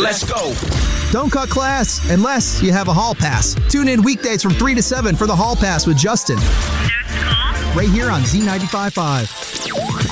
let's go. Don't cut class unless you have a hall pass. Tune in weekdays from 3 to 7 for the Hall Pass with Justin. Right here on Z95.5.